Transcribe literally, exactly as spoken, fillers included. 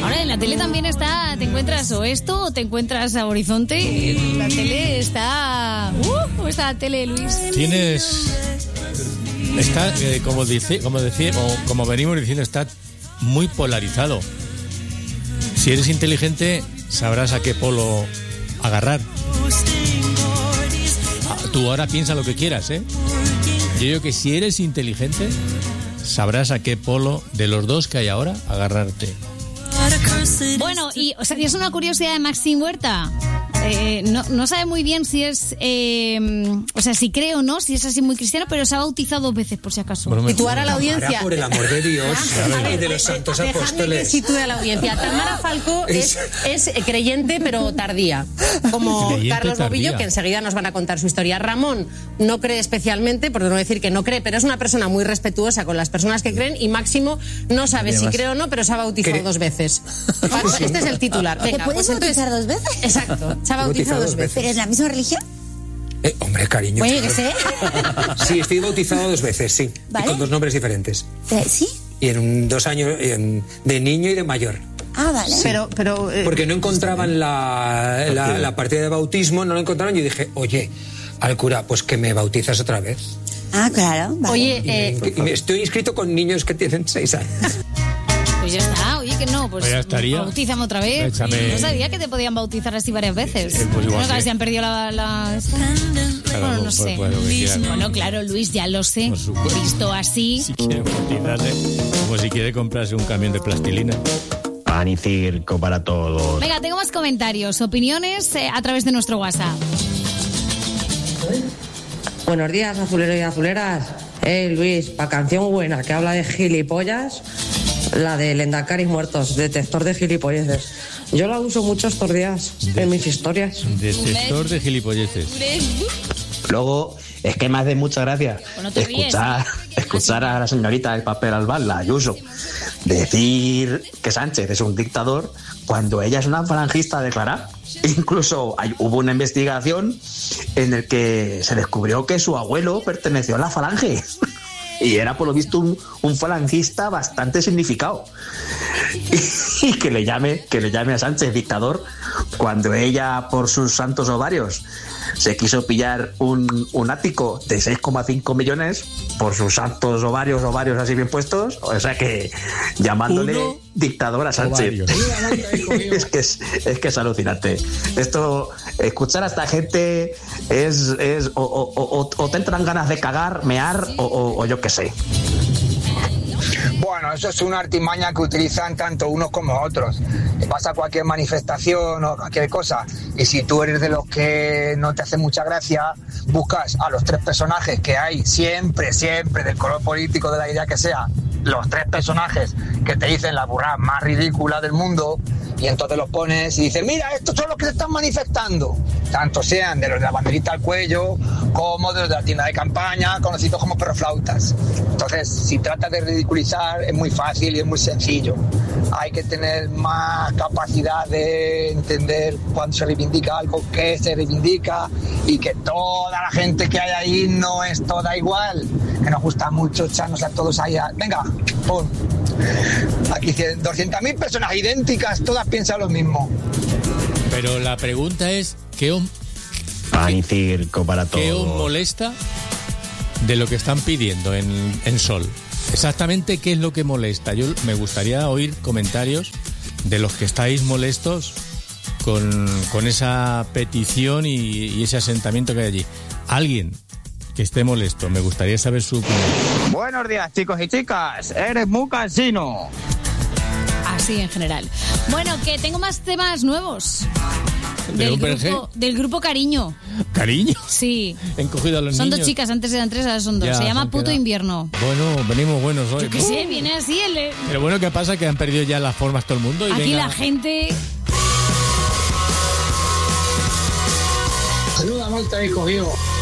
Ahora en la tele también está, te encuentras o esto o te encuentras a Horizonte. En la tele está... Uh, está la tele, Luis. Tienes... Está, eh, como, dice, como, decía, o como venimos diciendo, está muy polarizado. Si eres inteligente, sabrás a qué polo agarrar. Tú ahora piensa lo que quieras, ¿eh? Yo digo que si eres inteligente, sabrás a qué polo de los dos que hay ahora agarrarte. Bueno, y o sea, es una curiosidad de Maxim Huerta. Eh, no, no sabe muy bien si es, eh, o sea, si cree o no, si es así muy cristiano, pero se ha bautizado dos veces, por si acaso. Bueno, situar a la audiencia. Para, por el amor de Dios y de los santos apóstoles. Que sitúe a la audiencia. Tamara Falcó es, es creyente, pero tardía. Como creyente Carlos tardía. Bobillo, que enseguida nos van a contar su historia. Ramón no cree especialmente, por no decir que no cree, pero es una persona muy respetuosa con las personas que creen. Y Máximo no sabe si cree o no, pero se ha bautizado ¿Cree? dos veces. Este es el titular. Venga, ¿Te puedes pues bautizar entonces, dos veces? Exacto. Se ha bautizado dos veces. ¿Pero es la misma religión? Eh, hombre, cariño. Oye, que sé. Sí, estoy bautizado dos veces, sí. ¿Vale? Y con dos nombres diferentes. ¿Eh, ¿Sí? Y en un, dos años en, de niño y de mayor. Ah, vale. Sí. Pero, pero, eh, Porque no encontraban la, la, la partida de bautismo, no la encontraban. Y yo dije, oye, al cura, pues que me bautizas otra vez. Ah, claro. Vale. Oye, y, eh, me, y me estoy inscrito con niños que tienen seis años. Pues ya está, oye que no, pues ya estaría. Bautízame otra vez. Échame... No sabía que te podían bautizar así varias veces. Eh, pues igual no sabes sí. si han perdido la... la... Claro, bueno, no pues, sé. pues, pues, quieran, ¿no? Bueno, claro, Luis, ya lo sé. Visto así. Si quiere bautizarse, como si quiere comprarse un camión de plastilina. Pan y circo para todos. Venga, tengo más comentarios, opiniones eh, a través de nuestro WhatsApp. Buenos días, azuleros y azuleras. Eh, Luis, pa' canción buena que habla de gilipollas, la de Lendacaris muertos, detector de gilipolleces. Yo la uso mucho estos días de, en mis historias. Detector de gilipolleces. Luego, es que me hace mucha gracia bueno, te escuchar, ríes, escuchar a la señorita del papel albal, la Ayuso, decir que Sánchez es un dictador cuando ella es una falangista declarada. Incluso hay, hubo una investigación en la que se descubrió que su abuelo perteneció a la falange y era por lo visto un, un falangista bastante significado. Y, y que le llame que le llame a Sánchez dictador cuando ella, por sus santos ovarios, se quiso pillar un, un ático de seis coma cinco millones por sus santos ovarios, ovarios así bien puestos. O sea que llamándole Uno, dictador a Sánchez. es, que es, es que es alucinante. Esto, escuchar a esta gente es, es o, o, o, o te entran ganas de cagar, mear o, o, o yo qué sé. Bueno, eso es una artimaña que utilizan tanto unos como otros. Vas a cualquier manifestación o cualquier cosa y si tú eres de los que no te hace mucha gracia, buscas a los tres personajes que hay siempre, siempre, del color político, de la idea que sea, los tres personajes que te dicen la burrada más ridícula del mundo y entonces los pones y dices, mira, estos son los que se están manifestando. Tanto sean de los de la banderita al cuello como de los de la tienda de campaña, conocidos como perroflautas. Entonces, si tratas de ridiculizar, es muy fácil y es muy sencillo. Hay que tener más capacidad de entender cuando se reivindica algo, qué se reivindica y que toda la gente que hay ahí no es toda igual. Que nos gusta mucho echarnos a todos ahí. A... Venga, pum. Aquí doscientas mil personas idénticas, todas piensan lo mismo. Pero la pregunta es, ¿qué os, Pan y circo para todos. ¿qué os molesta de lo que están pidiendo en, en Sol? Exactamente qué es lo que molesta. Yo me gustaría oír comentarios de los que estáis molestos con, con esa petición y, y ese asentamiento que hay allí. Alguien que esté molesto, me gustaría saber su opinión. Buenos días, chicos y chicas. Eres muy cansino. Así en general. Bueno, que tengo más temas nuevos. Del grupo, del grupo Cariño. ¿Cariño? Sí. ¿Han cogido a los son niños? Dos chicas, antes eran tres, ahora son dos. Ya, se llama se Puto queda. Invierno. Bueno, venimos buenos hoy. Yo qué sé, viene así el... Pero bueno, ¿qué pasa? Que han perdido ya las formas todo el mundo. Y Aquí venga... la gente... Saluda, Malta y cogido.